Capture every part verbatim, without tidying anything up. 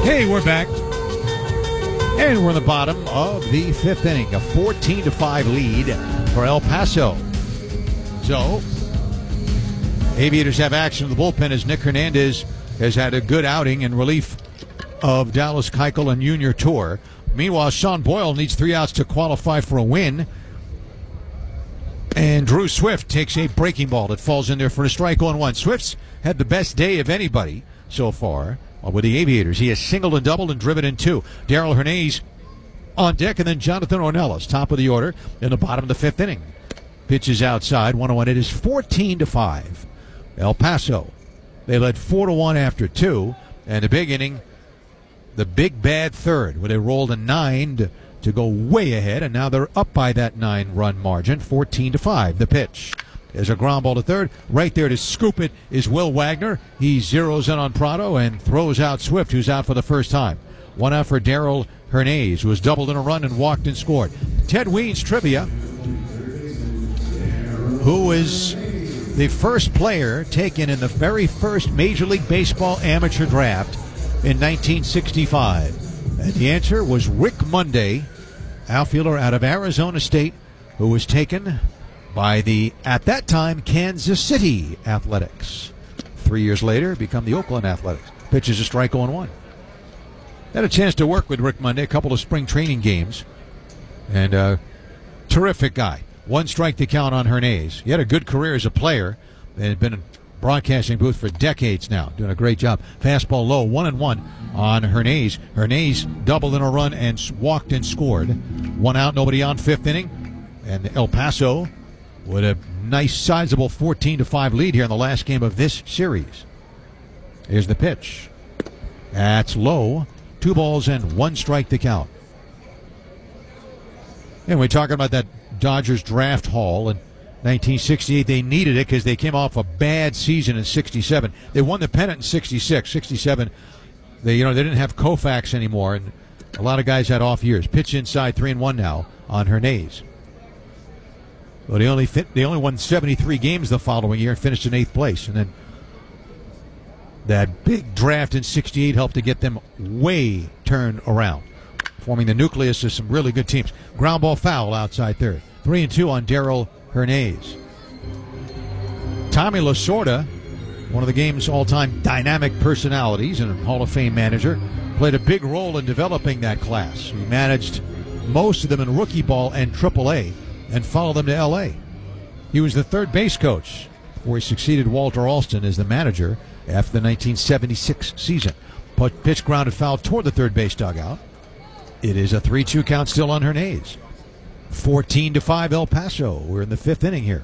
Hey, we're back. And we're in the bottom of the fifth inning. A fourteen to five lead for El Paso. So, Aviators have action in the bullpen as Nick Hernandez has had a good outing in relief of Dallas Keuchel and Junior Tour. Meanwhile, Sean Boyle needs three outs to qualify for a win. And Drew Swift takes a breaking ball that falls in there for a strike on one. Swift's had the best day of anybody so far with the Aviators. He has singled and doubled and driven in two. Darrell Hernandez on deck, and then Jonathan Ornelas, top of the order in the bottom of the fifth inning. Pitches outside, one oh one. It is fourteen to five. El Paso, they led four to one after two, and the big inning, the big bad third, where they rolled a nine to, to go way ahead, and now they're up by that nine-run margin, fourteen to five. The pitch. There's a ground ball to third. Right there to scoop it is Will Wagner. He zeroes in on Prado and throws out Swift, who's out for the first time. One out for Darrell Hernandez, who has doubled in a run and walked and scored. Ted Weens trivia, who is the first player taken in the very first Major League Baseball amateur draft in nineteen sixty-five. And the answer was Rick Monday, outfielder out of Arizona State, who was taken by the, at that time, Kansas City Athletics. Three years later, become the Oakland Athletics. Pitches a strike on one. Had a chance to work with Rick Monday, a couple of spring training games. And a terrific guy. One strike to count on Hernandez. He had a good career as a player and had been in broadcasting booth for decades now. Doing a great job. Fastball low, one and one on Hernandez. Hernandez doubled in a run and walked and scored. One out, nobody on, fifth inning. And El Paso with a nice, sizable fourteen to five lead here in the last game of this series. Here's the pitch. That's low. Two balls and one strike to count. And we're talking about that Dodgers draft haul in nineteen sixty-eight. They needed it because they came off a bad season in sixty-seven. They won the pennant in sixty-six. sixty-seven, they you know they didn't have Koufax anymore, and a lot of guys had off years. Pitch inside, three and one now on Hernandez. Well, they only fit, they only won seventy-three games the following year and finished in eighth place. And then that big draft in sixty-eight helped to get them way turned around, forming the nucleus of some really good teams. Ground ball foul outside third. Three and two on Darrell Hernandez. Tommy Lasorda, one of the game's all-time dynamic personalities and a Hall of Fame manager, played a big role in developing that class. He managed most of them in rookie ball and triple A. And followed them to L A. He was the third base coach before he succeeded Walter Alston as the manager after the nineteen seventy-six season. But pitch grounded foul toward the third base dugout. It is a three two count still on Hernandez. fourteen to five El Paso. We're in the fifth inning here.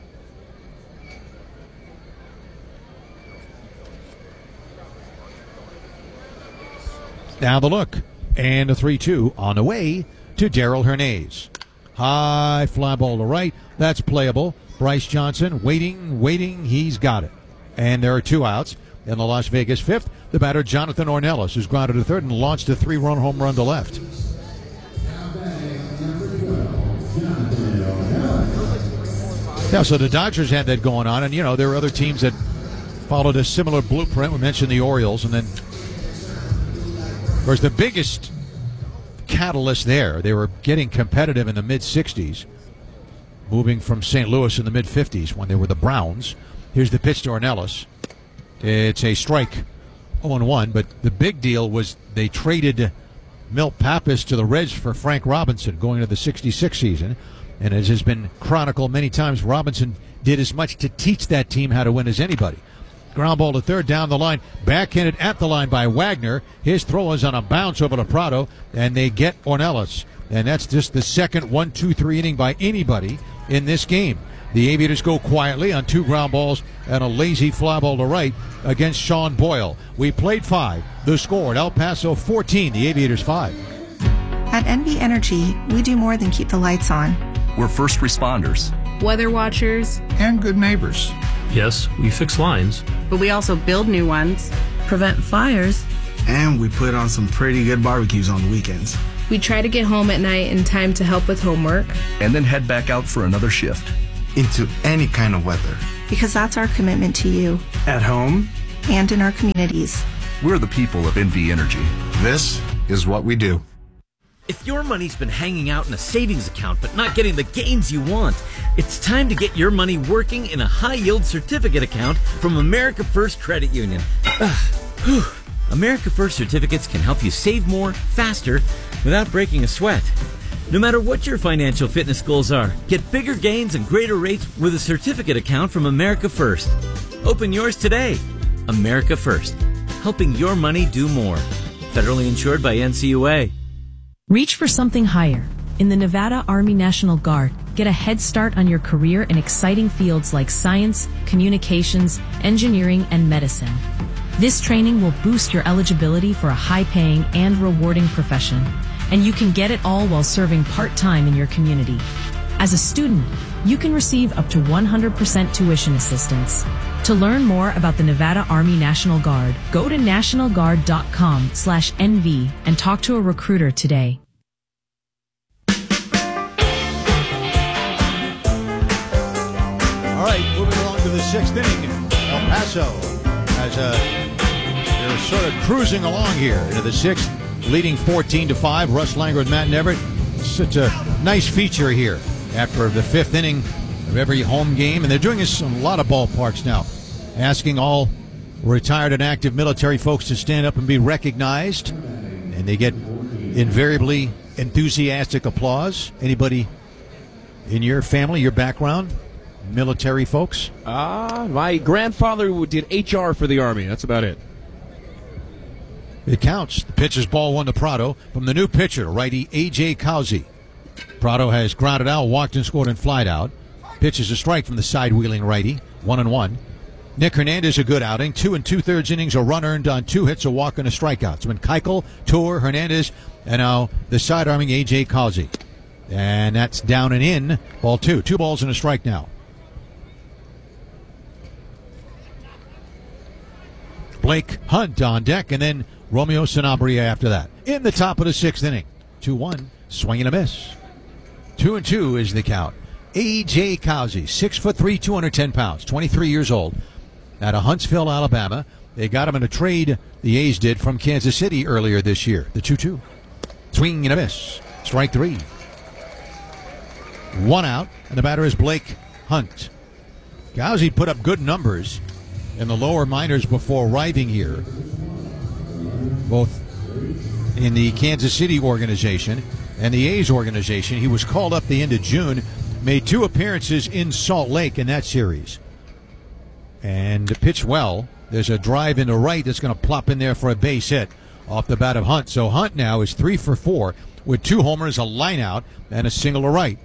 Now the look. And a three two on the way to Darrell Hernandez. High fly ball to right. That's playable. Bryce Johnson waiting, waiting. He's got it. And there are two outs in the Las Vegas fifth. The batter, Jonathan Ornelas, who's grounded to third and launched a three-run home run to left. Yeah, so the Dodgers had that going on. And, you know, there were other teams that followed a similar blueprint. We mentioned the Orioles. And then, of course, the biggest catalyst there, they were getting competitive in the mid-sixties, moving from Saint Louis in the mid-fifties when they were the Browns. Here's the pitch to Ornelas. It's a strike, oh and one, but the big deal was they traded Milt Pappas to the Reds for Frank Robinson going to the sixty-six season, and as has been chronicled many times, Robinson did as much to teach that team how to win as anybody. Ground ball to third down the line. Backhanded at the line by Wagner. His throw is on a bounce over to Prado, and they get Ornelas. And that's just the second one two three inning by anybody in this game. The Aviators go quietly on two ground balls and a lazy fly ball to right against Sean Boyle. We played five. The score at El Paso fourteen, the Aviators five. At N V Energy, we do more than keep the lights on. We're first responders, weather watchers, and good neighbors. Yes, we fix lines, but we also build new ones, prevent fires, and we put on some pretty good barbecues on the weekends. We try to get home at night in time to help with homework, and then head back out for another shift. Into any kind of weather. Because that's our commitment to you. At home. And in our communities. We're the people of N V Energy. This is what we do. If your money's been hanging out in a savings account but not getting the gains you want, it's time to get your money working in a high-yield certificate account from America First Credit Union. America First certificates can help you save more, faster, without breaking a sweat. No matter what your financial fitness goals are, get bigger gains and greater rates with a certificate account from America First. Open yours today. America First, helping your money do more. Federally insured by N C U A. Reach for something higher. In the Nevada Army National Guard, get a head start on your career in exciting fields like science, communications, engineering, and medicine. This training will boost your eligibility for a high-paying and rewarding profession, and you can get it all while serving part-time in your community. As a student, you can receive up to one hundred percent tuition assistance. To learn more about the Nevada Army National Guard, go to national guard dot com slash N V and talk to a recruiter today. All right, moving along to the sixth inning. El Paso has a, they're sort of cruising along here into the sixth, leading fourteen to five. Russ Langer and Matt Neverett. Such a nice feature here after the fifth inning of every home game, and they're doing this in a lot of ballparks now, asking all retired and active military folks to stand up and be recognized, and they get invariably enthusiastic applause. Anybody in your family, your background, military folks? Uh, my grandfather did H R for the Army. That's about it. It counts. The pitcher's ball one to Prado from the new pitcher, righty A J Causi. Prado has grounded out, walked and scored and flied out. Pitches a strike from the side-wheeling righty, one and one. Nick Hernandez, a good outing. Two and two-thirds innings, a run earned on two hits, a walk and a strikeout. So when Keuchel, Tour, Hernandez, and now the side-arming A J Causi. And that's down and in, ball two. Two balls and a strike now. Blake Hunt on deck, and then Romeo Sanabria after that. In the top of the sixth inning. two one, swing and a miss. Two and two is the count. A J Causi, six foot three, two hundred ten pounds, twenty-three years old, out of Huntsville, Alabama. They got him in a trade, the A's did, from Kansas City earlier this year. The two two. Swing and a miss. Strike three. One out, and the batter is Blake Hunt. Causi put up good numbers in the lower minors before arriving here, both in the Kansas City organization and the A's organization. He was called up the end of June, made two appearances in Salt Lake in that series, and pitched well. There's a drive into right that's going to plop in there for a base hit off the bat of Hunt. So Hunt now is three for four with two homers, a line out, and a single to right.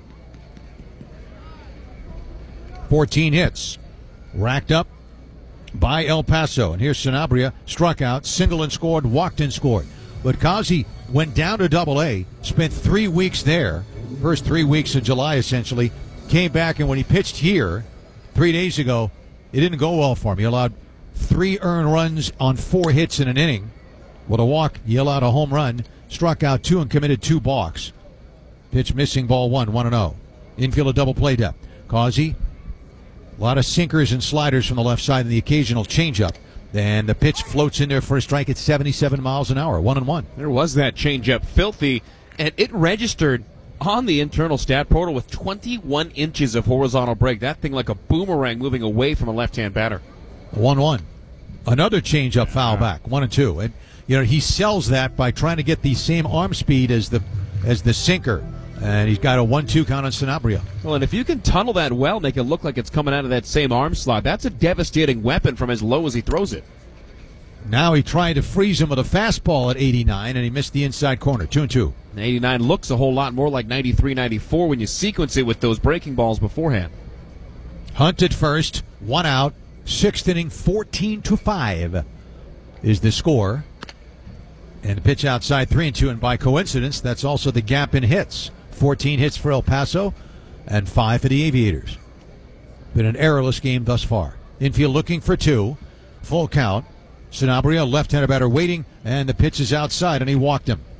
fourteen hits racked up by El Paso. And here's Sanabria, struck out, single and scored, walked and scored. But Causi went down to Double A, spent three weeks there, first three weeks of July essentially, came back, and when he pitched here three days ago, it didn't go well for him. He allowed three earned runs on four hits in an inning. With a walk, he allowed a home run, struck out two and committed two balks. Pitch missing, ball one, one and oh. Infield a double play depth. Causi, a lot of sinkers and sliders from the left side and the occasional changeup. And the pitch floats in there for a strike at seventy-seven miles an hour, one and one. There was that changeup, filthy, and it registered on the internal stat portal with twenty-one inches of horizontal break. That thing like a boomerang moving away from a left-hand batter. one one. Another changeup foul back, one and two. And you know, he sells that by trying to get the same arm speed as the as the sinker. And he's got a one two count on Sanabria. Well, and if you can tunnel that well, make it look like it's coming out of that same arm slot, that's a devastating weapon from as low as he throws it. Now he tried to freeze him with a fastball at eighty-nine, and he missed the inside corner. Two and two. And eighty-nine looks a whole lot more like ninety-three, ninety-four when you sequence it with those breaking balls beforehand. Hunt at first, one out, sixth inning, fourteen to five is the score. And the pitch outside, three and two, and by coincidence, that's also the gap in hits. fourteen hits for El Paso and five for the Aviators. Been an errorless game thus far. Infield looking for two. Full count. Sanabria, left-hander batter waiting, and the pitch is outside, and he walked him.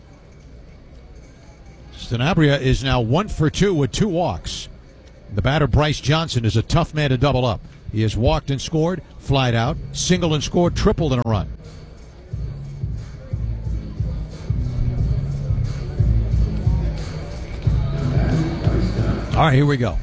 Sanabria is now one for two with two walks. The batter, Bryce Johnson, is a tough man to double up. He has walked and scored, flied out, single and scored, tripled in a run. All right, here we go.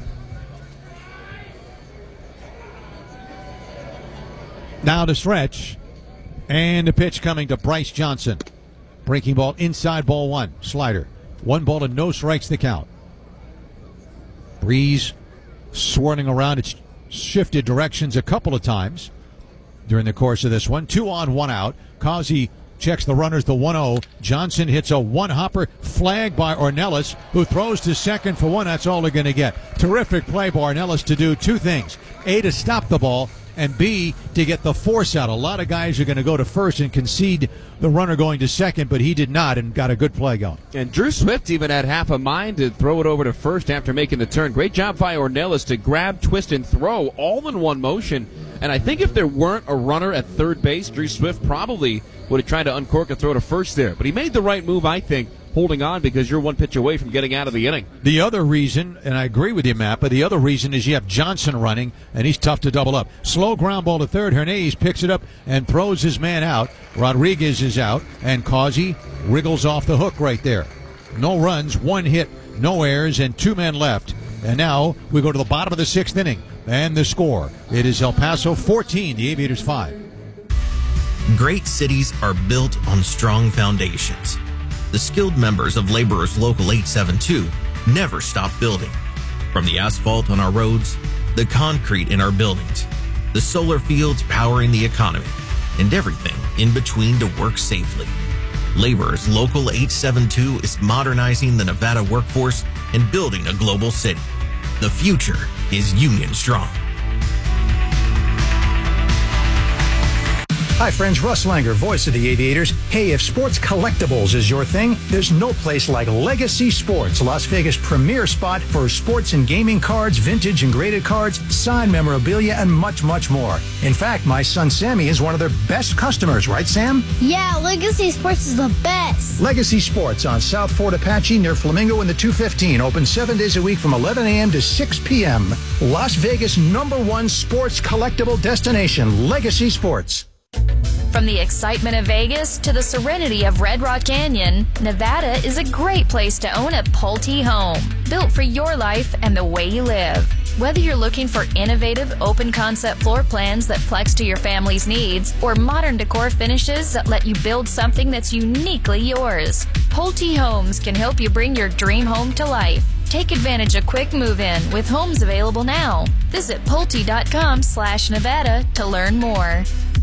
Now to stretch. And the pitch coming to Bryce Johnson. Breaking ball inside, ball one. Slider. One ball and no strikes the count. Breeze swirling around. It's shifted directions a couple of times during the course of this one. Two on, one out. Causey checks the runners, the one oh. Johnson hits a one-hopper, flagged by Ornelas, who throws to second for one. That's all they're going to get. Terrific play by Ornelas to do two things. A, to stop the ball, and B, to get the force out. A lot of guys are going to go to first and concede the runner going to second, but he did not and got a good play going. And Drew Swift even had half a mind to throw it over to first after making the turn. Great job by Ornelas to grab, twist, and throw all in one motion. And I think if there weren't a runner at third base, Drew Swift probably would have tried to uncork and throw to first there. But he made the right move, I think, holding on because you're one pitch away from getting out of the inning. The other reason, and I agree with you, Matt, but the other reason is you have Johnson running, and he's tough to double up. Slow ground ball to third. Hernandez picks it up and throws his man out. Rodriguez is out, and Causey wriggles off the hook right there. No runs, one hit, no errors, and two men left. And now we go to the bottom of the sixth inning, and the score. It is El Paso fourteen, the Aviators five. Great cities are built on strong foundations. The skilled members of Laborers Local eight seven two never stop building. From the asphalt on our roads, the concrete in our buildings, the solar fields powering the economy, and everything in between to work safely. Laborers Local eight seven two is modernizing the Nevada workforce and building a global city. The future is Union Strong. Hi friends, Russ Langer, voice of the Aviators. Hey, if sports collectibles is your thing, there's no place like Legacy Sports, Las Vegas' premier spot for sports and gaming cards, vintage and graded cards, signed memorabilia, and much, much more. In fact, my son Sammy is one of their best customers, right Sam? Yeah, Legacy Sports is the best. Legacy Sports on South Fort Apache near Flamingo in the two fifteen, open seven days a week from eleven a.m. to six p.m. Las Vegas' number one sports collectible destination, Legacy Sports. From the excitement of Vegas to the serenity of Red Rock Canyon, Nevada is a great place to own a Pulte home, built for your life and the way you live. Whether you're looking for innovative, open-concept floor plans that flex to your family's needs, or modern decor finishes that let you build something that's uniquely yours, Pulte Homes can help you bring your dream home to life. Take advantage of quick move-in with homes available now. Visit Pulte.com slash Nevada to learn more.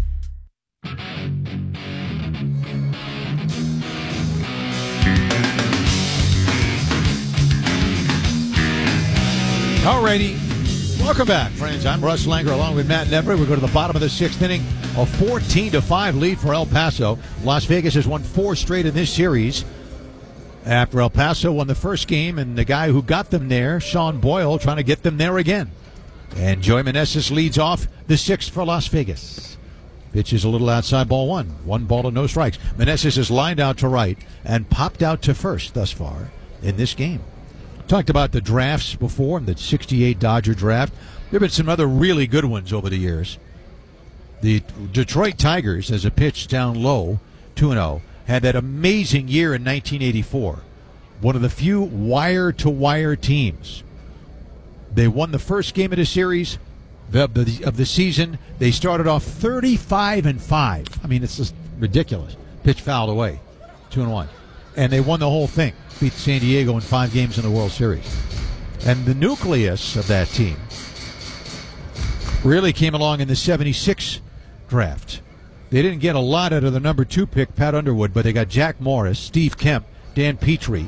Alrighty, welcome back, friends. I'm Russ Langer along with Matt Never. We go to the bottom of the sixth inning, a fourteen to five lead for El Paso. Las Vegas has won four straight in this series after El Paso won the first game, and the guy who got them there, Sean Boyle, trying to get them there again. And Joey Meneses leads off the sixth for Las Vegas. Pitch is a little outside, ball one. One ball and no strikes. Meneses is lined out to right and popped out to first thus far in this game. Talked about the drafts before, the sixty-eight Dodger draft. There have been some other really good ones over the years. The Detroit Tigers, as a pitch down low, two and oh, had that amazing year in nineteen eighty-four. One of the few wire-to-wire teams. They won the first game of the series of the, of the season. They started off thirty-five and five. I mean, it's just ridiculous. Pitch fouled away, two and one. And they won the whole thing. Beat San Diego in five games in the World Series. And the nucleus of that team really came along in the seventy-six draft. They didn't get a lot out of the number two pick, Pat Underwood, but they got Jack Morris, Steve Kemp, Dan Petrie.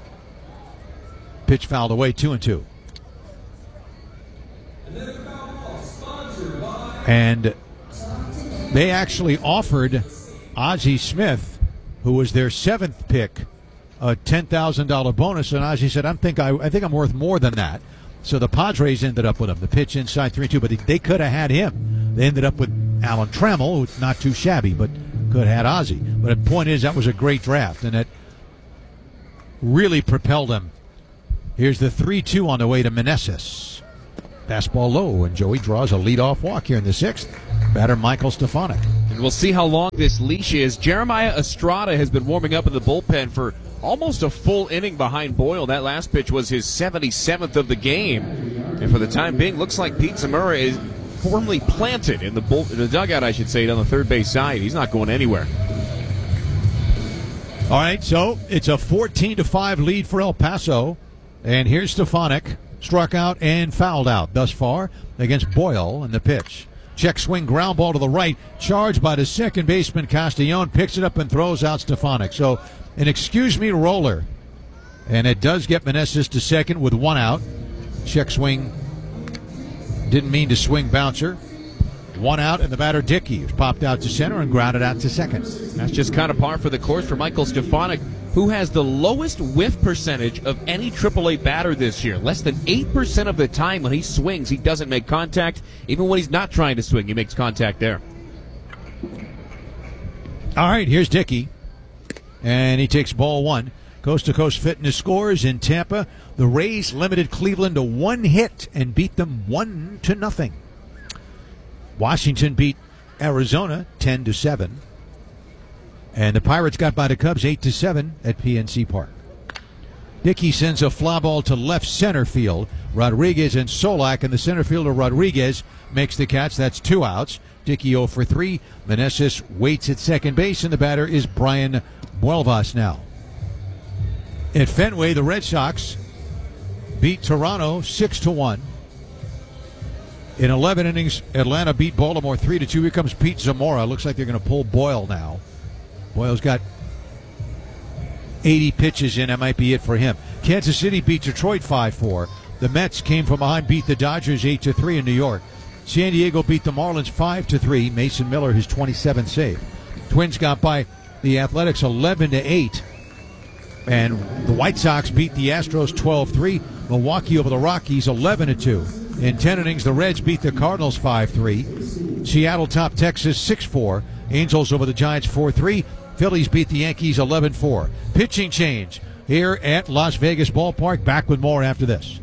Pitch fouled away, two and two. And they actually offered Ozzie Smith, who was their seventh pick, a ten thousand dollars bonus, and Ozzie said, I think, I, I think I'm worth more than that. So the Padres ended up with him. The pitch inside three two, but they, they could have had him. They ended up with Alan Trammell, who's not too shabby, but could have had Ozzie. But the point is, that was a great draft, and it really propelled them. Here's the three two on the way to Meneses. Fastball low, and Joey draws a leadoff walk here in the sixth. Batter Michael Stefanik. And we'll see how long this leash is. Jeremiah Estrada has been warming up in the bullpen for almost a full inning behind Boyle. That last pitch was his seventy-seventh of the game. And for the time being, looks like Pete Zamora is firmly planted in the, bull, in the dugout, I should say, on the third base side. He's not going anywhere. All right, so it's a fourteen to five lead for El Paso. And here's Stefanik, struck out and fouled out thus far against Boyle in the pitch. Check swing, ground ball to the right, charged by the second baseman Castellon, picks it up and throws out Stefanik. So an excuse me roller. And it does get Meneses to second with one out. Check swing, didn't mean to swing bouncer. One out, and the batter Dickey, who's popped out to center and grounded out to second. That's just kind of par for the course for Michael Stefanik, who has the lowest whiff percentage of any triple A batter this year. Less than eight percent of the time when he swings, he doesn't make contact. Even when he's not trying to swing, he makes contact there. All right, here's Dickey, and he takes ball one. Coast to Coast Fitness scores in Tampa. The Rays limited Cleveland to one hit and beat them one to nothing. Washington beat Arizona ten to seven. And the Pirates got by the Cubs eight to seven at P N C Park. Dickey sends a fly ball to left center field. Rodriguez and Solak, and the center fielder Rodriguez makes the catch. That's two outs. Dickey zero for three. Meneses waits at second base, and the batter is Brian Buelvas now. At Fenway, the Red Sox beat Toronto six to one. In eleven innings, Atlanta beat Baltimore three to two. Here comes Pete Zamora. Looks like they're going to pull Boyle now. Boyle's got eighty pitches in. That might be it for him. Kansas City beat Detroit five four. The Mets came from behind, beat the Dodgers eight to three in New York. San Diego beat the Marlins five to three. Mason Miller, his twenty-seventh save. Twins got by the Athletics eleven to eight. And the White Sox beat the Astros twelve three. Milwaukee over the Rockies eleven to two. In ten innings, the Reds beat the Cardinals five three. Seattle topped Texas six four. Angels over the Giants four three. Phillies beat the Yankees eleven four. Pitching change here at Las Vegas Ballpark. Back with more after this.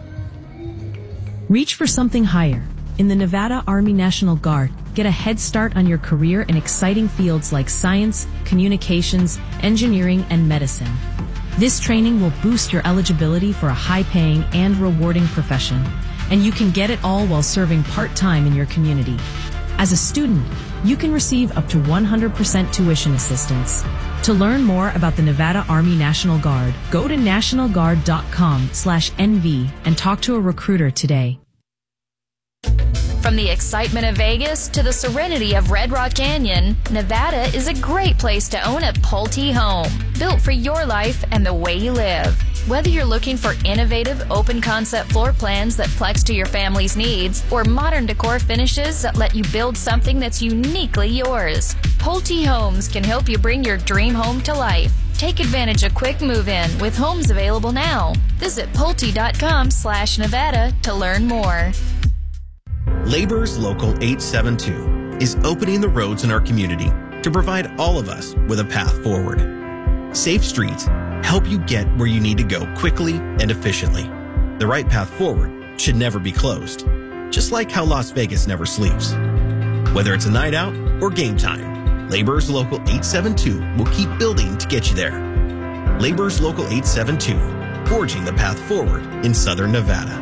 Reach for something higher. In the Nevada Army National Guard, get a head start on your career in exciting fields like science, communications, engineering, and medicine. This training will boost your eligibility for a high-paying and rewarding profession, and you can get it all while serving part-time in your community. As a student, you can receive up to one hundred percent tuition assistance. To learn more about the Nevada Army National Guard, go to national guard dot com slash N V and talk to a recruiter today. From the excitement of Vegas to the serenity of Red Rock Canyon, Nevada is a great place to own a Pulte home, built for your life and the way you live. Whether you're looking for innovative, open-concept floor plans that flex to your family's needs, or modern decor finishes that let you build something that's uniquely yours, Pulte Homes can help you bring your dream home to life. Take advantage of quick move-in with homes available now. Visit Pulte dot com slash Nevada to learn more. Laborers Local eight seven two is opening the roads in our community to provide all of us with a path forward. Safe streets help you get where you need to go quickly and efficiently. The right path forward should never be closed, just like how Las Vegas never sleeps. Whether it's a night out or game time, Laborers Local eight seven two will keep building to get you there. Laborers Local eight seven two, forging the path forward in Southern Nevada.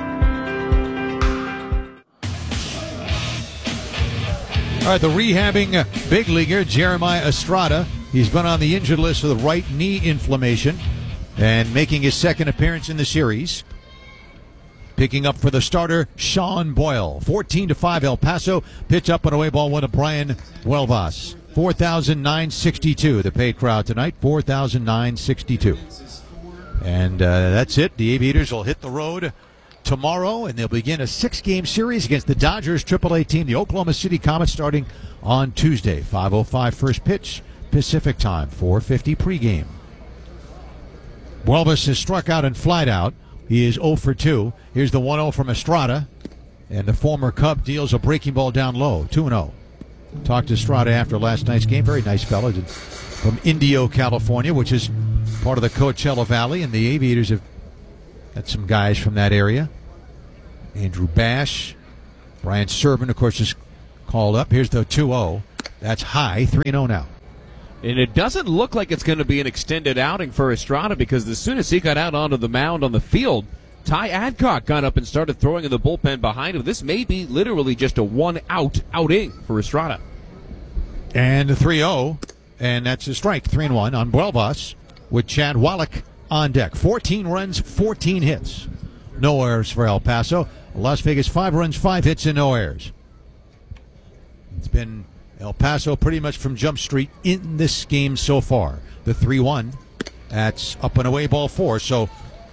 All right, the rehabbing big leaguer, Jeremiah Estrada. He's been on the injured list with a right knee inflammation and making his second appearance in the series. Picking up for the starter, Sean Boyle. fourteen to five El Paso. Pitch up and away ball one to Brian Buelvas. four thousand nine hundred sixty-two, the paid crowd tonight, four thousand nine hundred sixty-two. And uh, that's it. The Aviators will hit the road tomorrow, and they'll begin a six-game series against the Dodgers triple A team, the Oklahoma City Comets, starting on Tuesday. five oh five first pitch, Pacific time, four fifty pregame. Buelvas has struck out and flied out. He is oh for two. Here's the one oh from Estrada, and the former Cub deals a breaking ball down low, two and oh. Talked to Estrada after last night's game. Very nice fellow from Indio, California, which is part of the Coachella Valley, and the Aviators have got some guys from that area. Andrew Bash, Brian Servant, of course, is called up. Here's the two oh. That's high, three and oh now. And it doesn't look like it's going to be an extended outing for Estrada, because as soon as he got out onto the mound on the field, Ty Adcock got up and started throwing in the bullpen behind him. This may be literally just a one-out outing for Estrada. And the three oh, and that's a strike, three and one on Buelvas with Chad Wallach on deck. fourteen runs, fourteen hits. No errors for El Paso. Las Vegas, five runs, five hits, and no errors. It's been El Paso pretty much from Jump Street in this game so far. The three one, that's up and away ball four. So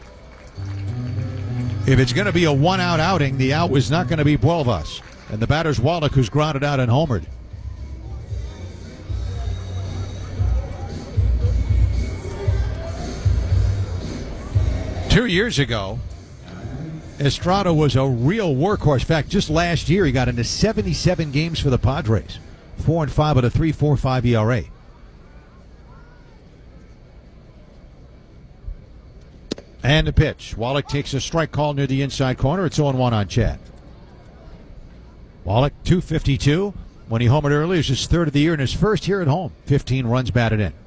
if it's going to be a one-out outing, the out was not going to be Buelvas. And the batter's Wallach, who's grounded out and homered. Two years ago, Estrada was a real workhorse. In fact, just last year he got into seventy-seven games for the Padres. Four and five with a three point four five E R A. And the pitch. Wallach takes a strike call near the inside corner. It's oh and one on Chad. Wallach, two fifty-two. When he homered early, it was his third of the year and his first here at home. fifteen runs batted in.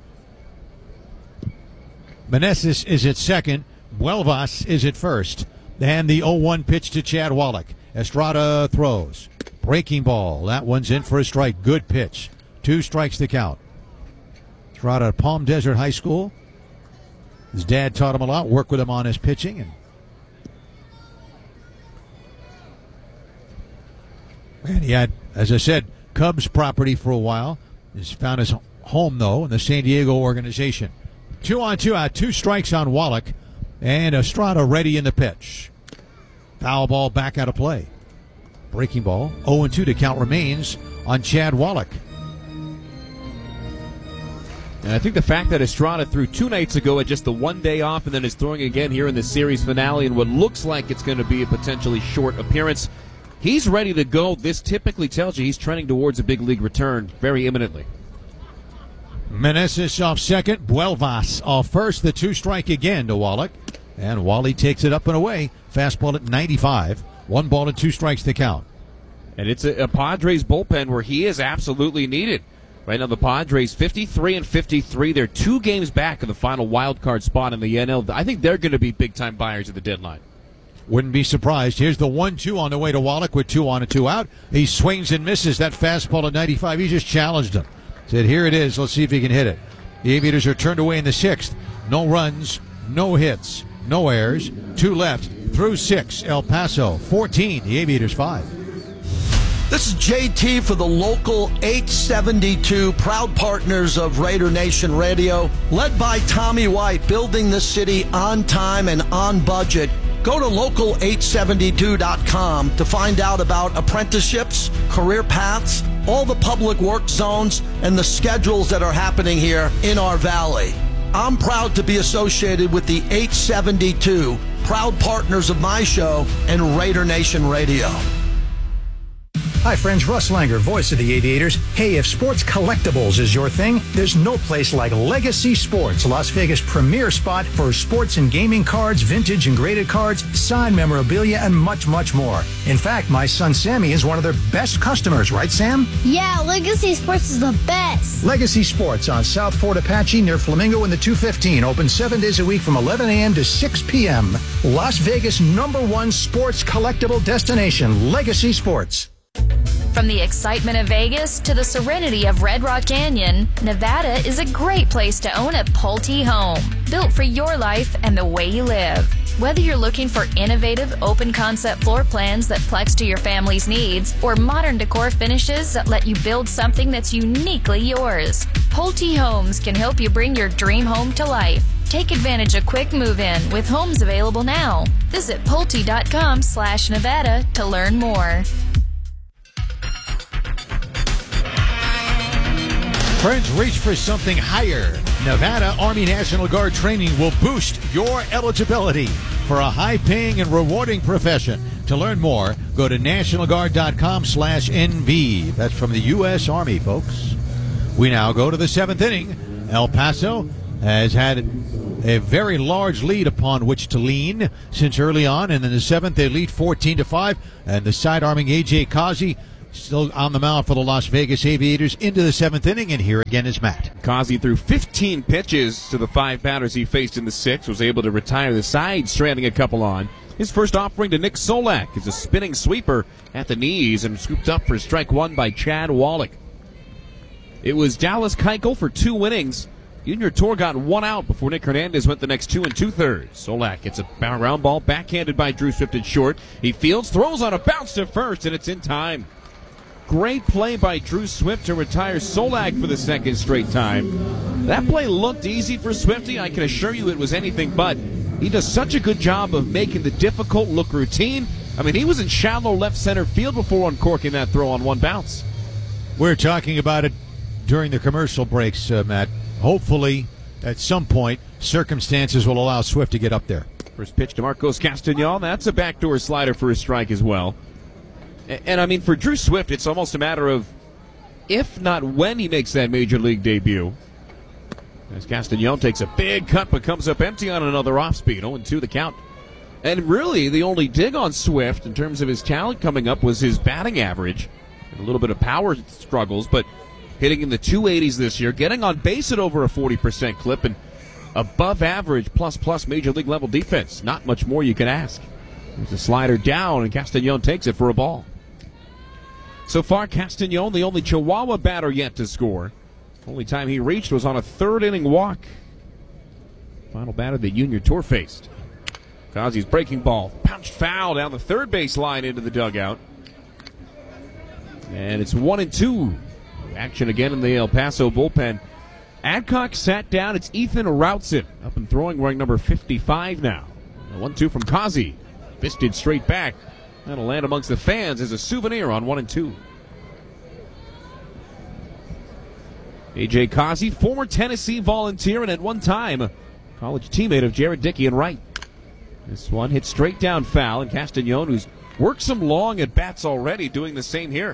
Meneses is at second. Buelvas is at first. And the oh one pitch to Chad Wallach. Estrada throws. Breaking ball. That one's in for a strike. Good pitch. Two strikes to count. Estrada at Palm Desert High School. His dad taught him a lot, worked with him on his pitching. And, and he had, as I said, Cubs property for a while. He's found his home, though, in the San Diego organization. Two on two out. Two strikes on Wallach. And Estrada ready in the pitch. Foul ball back out of play. Breaking ball. oh and two to count remains on Chad Wallach. And I think the fact that Estrada threw two nights ago at just the one day off and then is throwing again here in the series finale in what looks like it's going to be a potentially short appearance, he's ready to go. This typically tells you he's trending towards a big league return very imminently. Meneses off second. Buelvas off first. The two strike again to Wallach. And Wally takes it up and away. Fastball at ninety-five. One ball and two strikes to count. And it's a, a Padres bullpen where he is absolutely needed. Right now the Padres fifty-three and fifty-three. They're two games back of the final wild card spot in the N L. I think they're going to be big-time buyers at the deadline. Wouldn't be surprised. Here's the one two on the way to Wallach with two on and two out. He swings and misses that fastball at ninety-five. He just challenged him. Said, here it is. Let's see if he can hit it. The Aviators are turned away in the sixth. No runs, no hits, no errors. Two left through six. El Paso fourteen. The Aviators five. This is J T for the local eight seventy-two, proud partners of Raider Nation Radio, led by Tommy White, building the city on time and on budget. Go to local eight seventy-two dot com to find out about apprenticeships, career paths, all the public work zones, and the schedules that are happening here in our valley. I'm proud to be associated with the eight seventy-two, proud partners of my show and Raider Nation Radio. Hi friends, Russ Langer, voice of the Aviators. Hey, if sports collectibles is your thing, there's no place like Legacy Sports, Las Vegas' premier spot for sports and gaming cards, vintage and graded cards, signed memorabilia, and much, much more. In fact, my son Sammy is one of their best customers, right Sam? Yeah, Legacy Sports is the best. Legacy Sports on South Fort Apache near Flamingo in the two fifteen. Open seven days a week from eleven a.m. to six p.m. Las Vegas' number one sports collectible destination, Legacy Sports. From the excitement of Vegas to the serenity of Red Rock Canyon, Nevada is a great place to own a Pulte home, built for your life and the way you live. Whether you're looking for innovative, open-concept floor plans that flex to your family's needs, or modern decor finishes that let you build something that's uniquely yours, Pulte Homes can help you bring your dream home to life. Take advantage of quick move-in with homes available now. Visit Pulte.com slash Nevada to learn more. Friends, reach for something higher. Nevada Army National Guard training will boost your eligibility for a high-paying and rewarding profession. To learn more, go to NationalGuard.com slash NV. That's from the U S Army, folks. We now go to the seventh inning. El Paso has had a very large lead upon which to lean since early on, and in the seventh they lead fourteen to five, and the side-arming A J Kazi Still on the mound for the Las Vegas Aviators into the seventh inning, and here again is Matt. Causey threw fifteen pitches to the five batters he faced in the sixth, was able to retire the side, stranding a couple on. His first offering to Nick Solak is a spinning sweeper at the knees and scooped up for strike one by Chad Wallach. It was Dallas Keuchel for two innings. Junior Tor got one out before Nick Hernandez went the next two and two-thirds. Solak gets a ground ball backhanded by Drew Swift at short. He fields, throws on a bounce to first, and it's in time. Great play by Drew Swift to retire Solak for the second straight time. That play looked easy for Swifty. I can assure you it was anything but. He does such a good job of making the difficult look routine. I mean, he was in shallow left center field before uncorking that throw on one bounce. We're talking about it during the commercial breaks, uh, Matt. Hopefully, at some point, circumstances will allow Swift to get up there. First pitch to Marcos Castañon. That's a backdoor slider for a strike as well. And, and I mean, for Drew Swift, it's almost a matter of if not when he makes that major league debut. As Castañon takes a big cut but comes up empty on another off-speed. oh and two the count. And really, the only dig on Swift in terms of his talent coming up was his batting average. And a little bit of power struggles, but hitting in the two eighties this year, getting on base at over a forty percent clip, and above average plus-plus major league level defense. Not much more you can ask. There's a slider down, and Castañon takes it for a ball. So far, Castañon, the only Chihuahua batter yet to score. Only time he reached was on a third-inning walk. Final batter that Junior Tor faced. Causey's breaking ball. Pounched foul down the third base line into the dugout. And it's one and two. Action again in the El Paso bullpen. Adcock sat down. It's Ethan Routson up and throwing, wearing number fifty-five now. one two from Causey. Fisted straight back. That'll land amongst the fans as a souvenir on one and two. A J Causey, former Tennessee Volunteer and at one time a college teammate of Jared Dickey and Wright. This one hit straight down foul, and Castañon, who's worked some long at bats already, doing the same here.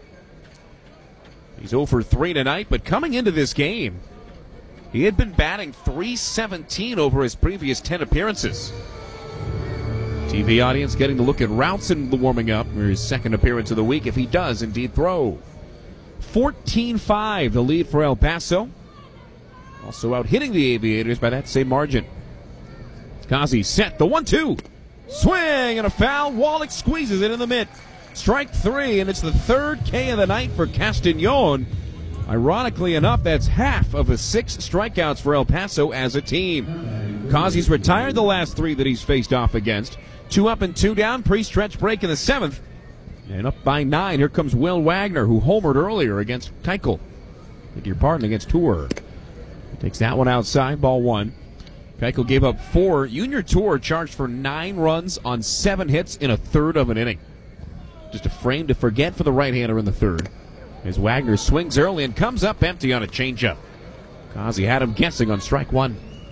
He's oh for three tonight, but coming into this game, he had been batting three seventeen over his previous ten appearances. T V audience getting to look at Routson warming up for his second appearance of the week, if he does indeed throw. fourteen five the lead for El Paso. Also out hitting the Aviators by that same margin. Causey set the one two. Swing and a foul. Wallach squeezes it in the mid. Strike three, and it's the third K of the night for Castañon. Ironically enough, that's half of the six strikeouts for El Paso as a team. Causey's retired the last three that he's faced off against. Two up and two down, pre-stretch break in the seventh. And up by nine, here comes Will Wagner, who homered earlier against Keuchel. Beg your pardon, against Tour. He takes that one outside, ball one. Keuchel gave up four. Junior Tor charged for nine runs on seven hits in a third of an inning. Just a frame to forget for the right-hander in the third. As Wagner swings early and comes up empty on a changeup. Causey had him guessing on strike one.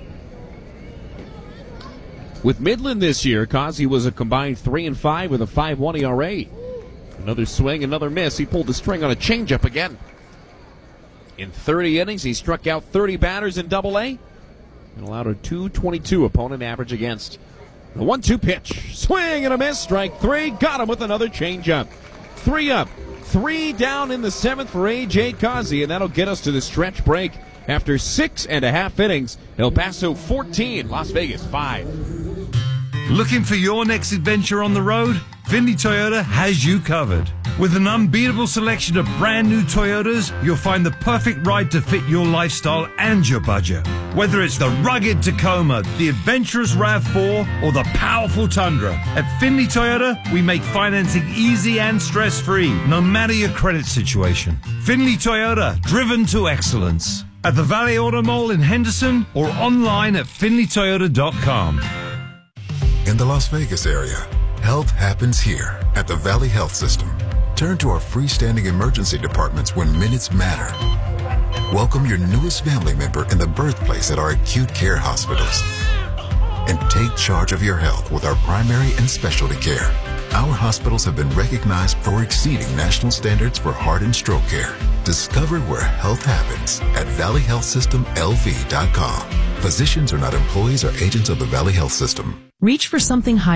With Midland this year, Causey was a combined three and five with a five one E R A. Another swing, another miss. He pulled the string on a changeup again. In thirty innings, he struck out thirty batters in Double A and allowed a two twenty-two opponent average against. The one two pitch. Swing and a miss. Strike three. Got him with another changeup. Three up. Three down in the seventh for A J Causey, and that'll get us to the stretch break. After six and a half innings, El Paso fourteen, Las Vegas five. Looking for your next adventure on the road? Findlay Toyota has you covered. With an unbeatable selection of brand new Toyotas, you'll find the perfect ride to fit your lifestyle and your budget. Whether it's the rugged Tacoma, the adventurous RAV four, or the powerful Tundra, at Findlay Toyota, we make financing easy and stress-free, no matter your credit situation. Findlay Toyota, driven to excellence. At the Valley Auto Mall in Henderson, or online at findlay toyota dot com. In the Las Vegas area, health happens here at the Valley Health System. Turn to our freestanding emergency departments when minutes matter. Welcome your newest family member in the birthplace at our acute care hospitals. And take charge of your health with our primary and specialty care. Our hospitals have been recognized for exceeding national standards for heart and stroke care. Discover where health happens at valley health system l v dot com. Physicians are not employees or agents of the Valley Health System. Reach for something higher.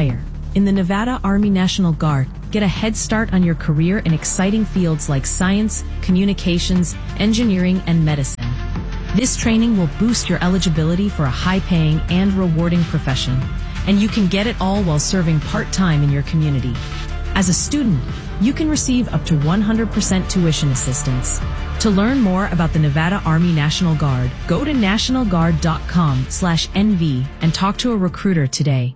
In the Nevada Army National Guard, get a head start on your career in exciting fields like science, communications, engineering, and medicine. This training will boost your eligibility for a high-paying and rewarding profession, and you can get it all while serving part-time in your community. As a student, you can receive up to one hundred percent tuition assistance. To learn more about the Nevada Army National Guard, go to national guard dot com slash N V and talk to a recruiter today.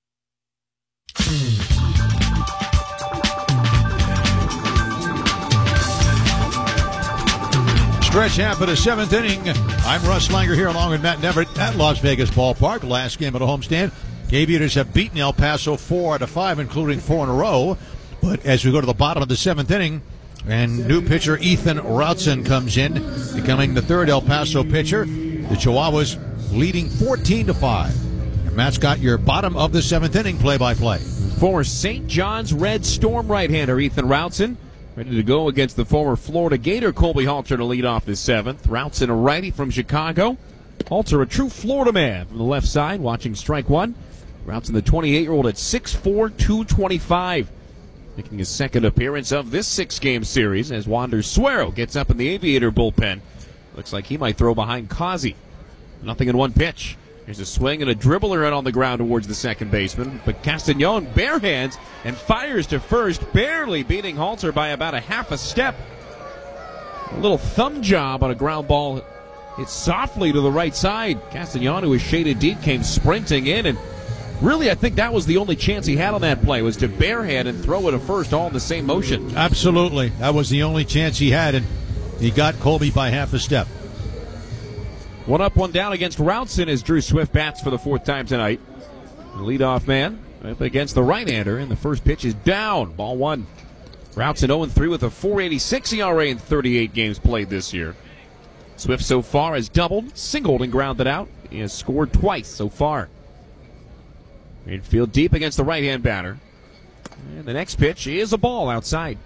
Stretch half of the seventh inning. I'm Russ Langer here along with Matt Neverett at Las Vegas Ballpark. Last game at a homestand. Aviators have beaten El Paso four out of five, including four in a row. But as we go to the bottom of the seventh inning, and new pitcher Ethan Routson comes in, becoming the third El Paso pitcher. The Chihuahuas leading fourteen to five. And Matt's got your bottom of the seventh inning play-by-play. Former Saint John's Red Storm right-hander Ethan Routson ready to go against the former Florida Gator Colby Halter to lead off the seventh. Routson, a righty from Chicago. Halter, a true Florida man from the left side, watching strike one. Routson, the twenty-eight-year-old, at six foot four, two twenty-five. Making his second appearance of this six-game series as Wander Suero gets up in the Aviator bullpen. Looks like he might throw behind Causey. Nothing in one pitch. There's a swing and a dribbler in on the ground towards the second baseman. But Castañon bare hands and fires to first, barely beating Halter by about a half a step. A little thumb job on a ground ball. Hit softly to the right side. Castañon, who was shaded deep, came sprinting in, and really, I think that was the only chance he had on that play, was to barehand and throw it to first all in the same motion. Absolutely. That was the only chance he had, and he got Colby by half a step. One up, one down against Routson as Drew Swift bats for the fourth time tonight. The leadoff man up against the right-hander, and the first pitch is down. Ball one. Routson oh and three with a four eighty-six E R A in thirty-eight games played this year. Swift so far has doubled, singled, and grounded out. He has scored twice so far. Infield deep against the right-hand batter. And the next pitch is a ball outside.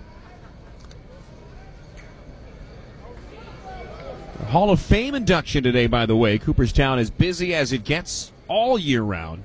Hall of Fame induction today, by the way. Cooperstown as busy as it gets all year round.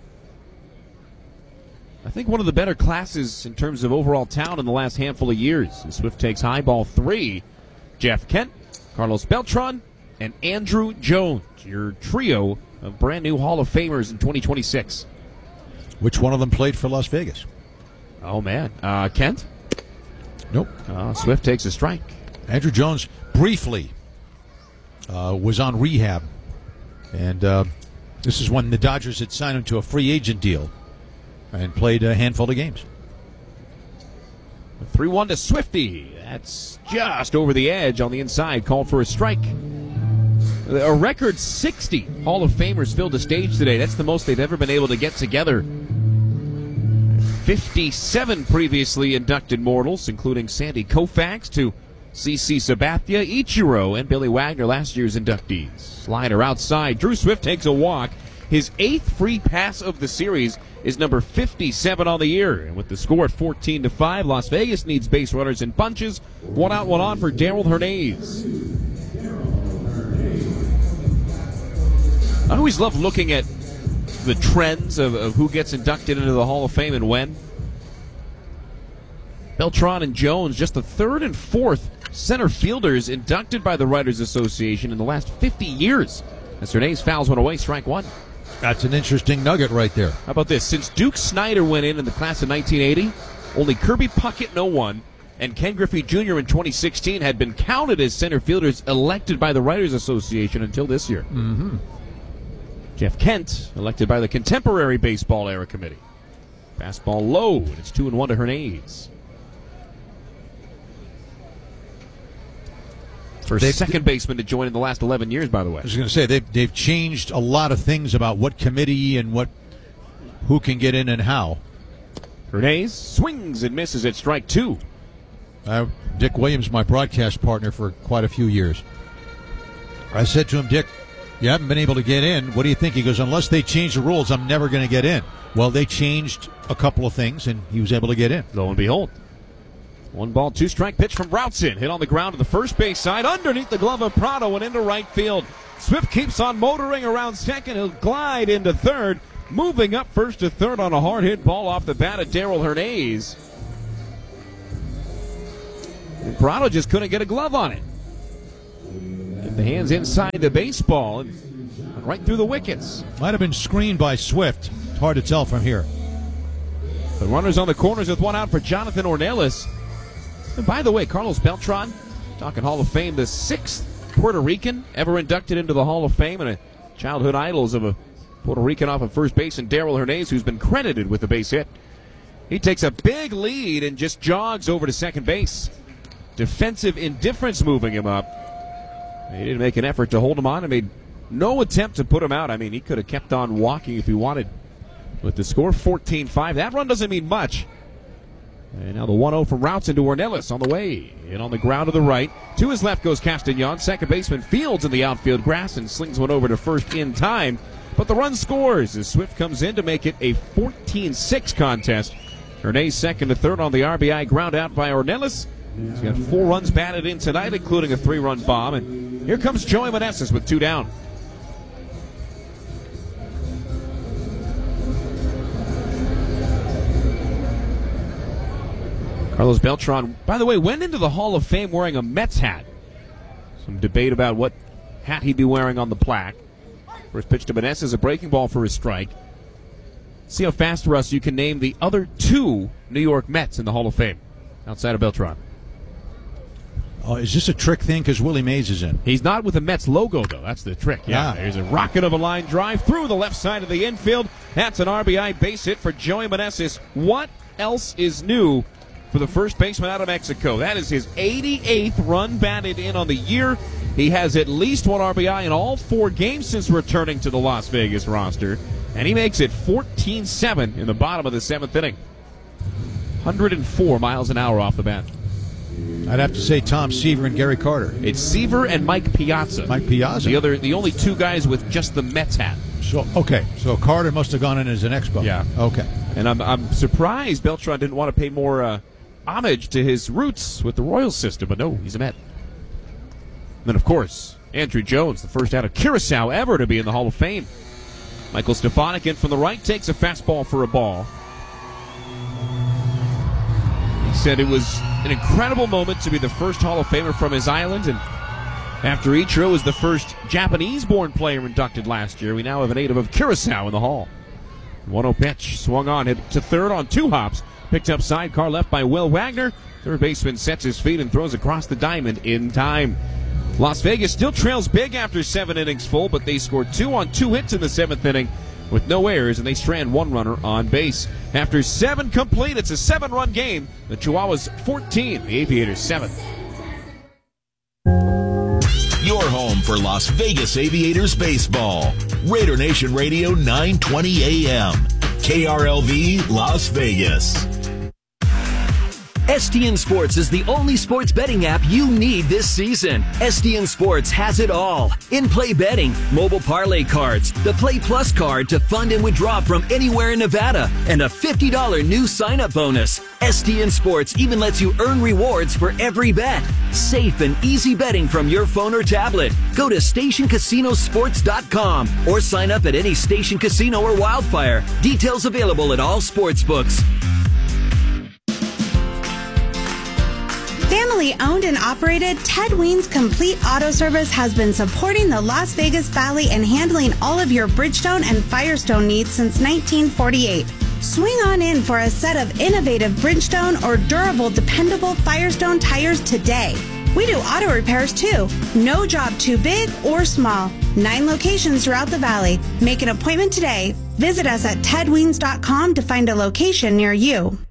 I think one of the better classes in terms of overall town in the last handful of years. And Swift takes high ball three. Jeff Kent, Carlos Beltran, and Andrew Jones, your trio of brand new Hall of Famers in twenty twenty-six. Which one of them played for Las Vegas? Oh, man. Uh, Kent? Nope. Uh, Swift takes a strike. Andrew Jones briefly uh, was on rehab. And uh, this is when the Dodgers had signed him to a free agent deal and played a handful of games. three one to Swifty. That's just over the edge on the inside. Called for a strike. A record sixty Hall of Famers filled a stage today. That's the most they've ever been able to get together. fifty-seven previously inducted mortals, including Sandy Koufax to C C Sabathia, Ichiro, and Billy Wagner, last year's inductees. Slider outside. Drew Swift takes a walk. His eighth free pass of the series is number fifty-seven on the year. And with the score at fourteen to five, Las Vegas needs base runners and bunches. One out, one on for Daryl Hernandez. I always love looking at the trends of, of who gets inducted into the Hall of Fame and when. Beltran and Jones, just the third and fourth center fielders inducted by the Writers Association in the last fifty years. As Hernandez fouls one away, strike one. That's an interesting nugget right there. How about this? Since Duke Snyder went in in the class of nineteen eighty, only Kirby Puckett no one and Ken Griffey Junior in twenty sixteen had been counted as center fielders elected by the Writers Association until this year. Mm-hmm. Jeff Kent, elected by the Contemporary Baseball Era Committee. Fastball low, and it's two and one to Hernandez. First They've, second baseman to join in the last eleven years, by the way. I was going to say, they've, they've changed a lot of things about what committee and what who can get in and how. Hernandez swings and misses at strike two. Uh, Dick Williams, my broadcast partner for quite a few years. I said to him, Dick, you haven't been able to get in. What do you think? He goes, unless they change the rules, I'm never going to get in. Well, they changed a couple of things, and he was able to get in. Lo and behold. One ball, two strike pitch from Routson. Hit on the ground to the first base side, underneath the glove of Prado and into right field. Swift keeps on motoring around second. He'll glide into third. moving up first to third on a hard hit ball off the bat of Darrell Hernandez. And Parado just couldn't get a glove on it. Get the hands inside the baseball and right through the wickets. Might have been screened by Swift. It's hard to tell from here. The runners on the corners with one out for Jonathan Ornelas. And by the way, Carlos Beltran, talking Hall of Fame, the sixth Puerto Rican ever inducted into the Hall of Fame, and a childhood idols of a Puerto Rican off of first base, and Darrell Hernandez, who's been credited with the base hit. He takes a big lead and just jogs over to second base. Defensive indifference moving him up. He didn't make an effort to hold him on and made no attempt to put him out. I mean, he could have kept on walking if he wanted. With the score fourteen five, that run doesn't mean much. And now the one oh from Routes into Ornelas on the way. In on the ground to the right. To his left goes Castagnon. Second baseman Fields in the outfield grass and slings one over to first in time. But the run scores as Swift comes in to make it a fourteen six contest. Hernandez second to third on the R B I ground out by Ornelas. He's got four runs batted in tonight, including a three-run bomb. And here comes Joey Meneses with two down. Carlos Beltran, by the way, went into the Hall of Fame wearing a Mets hat. Some debate about what hat he'd be wearing on the plaque. First pitch to Meneses, a breaking ball for his strike. See how fast, Russ, you can name the other two New York Mets in the Hall of Fame outside of Beltran. Oh, is this a trick thing? Because Willie Mays is in. He's not with the Mets logo, though. That's the trick. Yeah, Ah. There's a rocket of a line drive through the left side of the infield. That's an R B I base hit for Joey Meneses. What else is new for the first baseman out of Mexico? That is his eighty-eighth run batted in on the year. He has at least one R B I in all four games since returning to the Las Vegas roster. And he makes it fourteen seven in the bottom of the seventh inning. one hundred four miles an hour off the bat. I'd have to say Tom Seaver and Gary Carter. It's Seaver and Mike Piazza. Mike Piazza. The other, the only two guys with just the Mets hat. So okay, so Carter must have gone in as an expo. Yeah. Okay. And I'm I'm surprised Beltran didn't want to pay more uh, homage to his roots with the Royals system, but no, he's a Met. And then, of course, Andrew Jones, the first out of Curacao ever to be in the Hall of Fame. Michael Stefanik in from the right, takes a fastball for a ball. He said it was an incredible moment to be the first Hall of Famer from his island, and after Ichiro was the first Japanese-born player inducted last year, we now have a native of Curacao in the Hall. one oh pitch, swung on, hit to third on two hops, picked up sidecar left by Will Wagner. Third baseman sets his feet and throws across the diamond in time. Las Vegas still trails big after seven innings full, but they scored two on two hits in the seventh inning with no errors, and they strand one runner on base. After seven complete, it's a seven-run game. The Chihuahuas fourteen, the Aviators seven. Your home for Las Vegas Aviators baseball. Raider Nation Radio nine twenty A M. K R L V Las Vegas. S T N Sports is the only sports betting app you need this season. S T N Sports has it all. In-play betting, mobile parlay cards, the Play Plus card to fund and withdraw from anywhere in Nevada, and a fifty dollars new sign-up bonus. S T N Sports even lets you earn rewards for every bet. Safe and easy betting from your phone or tablet. Go to station casino sports dot com or sign up at any Station Casino or Wildfire. Details available at all sportsbooks. Family owned and operated, Ted Weens Complete Auto Service has been supporting the Las Vegas Valley and handling all of your Bridgestone and Firestone needs since nineteen forty-eight. Swing on in for a set of innovative Bridgestone or durable, dependable Firestone tires today. We do auto repairs too. No job too big or small. Nine locations throughout the valley. Make an appointment today. Visit us at ted weens dot com to find a location near you.